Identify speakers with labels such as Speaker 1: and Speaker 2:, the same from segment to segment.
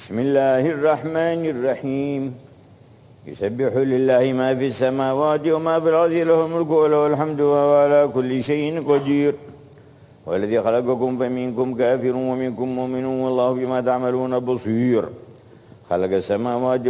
Speaker 1: بسم الله الرحمن الرحيم يسبح لله ما في السماوات وما في الأرض له الملك وله الحمد وهو على كل شيء قدير والذي خلقكم فمنكم كافر ومنكم مؤمن والله بما تعملون بصير خلق السماوات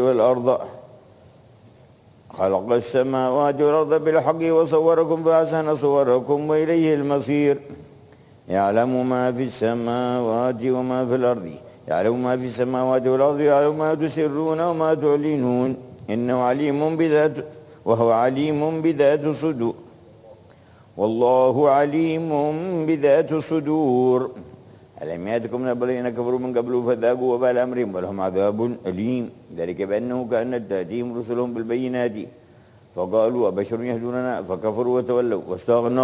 Speaker 1: والأرض بالحق وصوركم فأحسن صوركم وإليه المصير يعلم ما في السماوات وما في الأرض يعلم ما في السماوات والأرض يعلم ما تسرون وما تعلنون إنه عليم وهو عليم بذات الصدور والله عليم بذات الصدور ألم يأتكم نبأ الذين كفروا من قبل فذاقوا وبال أمرهم ولهم عذاب أليم ذلك بأنه كانت تأتيهم رسلهم بالبينات فقالوا أبشر يهدوننا فكفروا وتولوا واستغنى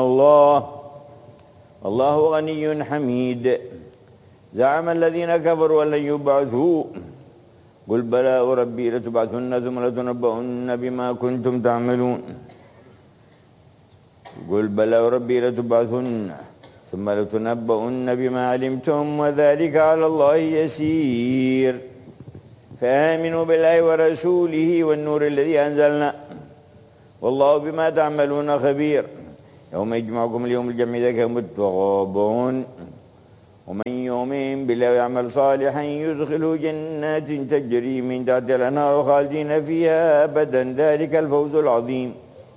Speaker 1: الله غني حميد زعم الذين كفروا أن لن يبعثوا قل بلى وربي لتبعثن ثم لتنبؤن بما كنتم تعملون قل بلى وربي لتبعثن ثم لتنبؤن بما علمتم وذلك على الله يسير فآمنوا بالله ورسوله والنور الذي أنزلنا والله بما تعملون خبير يوم يجمعكم اليوم الجمع ذاك يوم التغابن ومن يؤمن بالله ويعمل صالحا يدخله جنات تجري من تحتها الأنهار خالدين فيها أبدا ذلك الفوز العظيم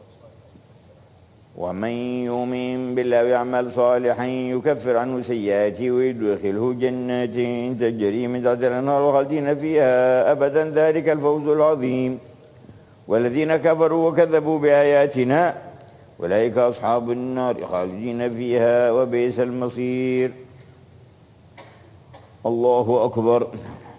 Speaker 1: ومن يؤمن بالله ويعمل صالحا يكفر عنه سيئاته ويدخله جنات تجري من تحتها الأنهار خالدين فيها أبدا ذلك الفوز العظيم والذين كفروا وكذبوا بآياتنا أولئك أصحاب النار خالدين فيها وبئس المصير الله أكبر.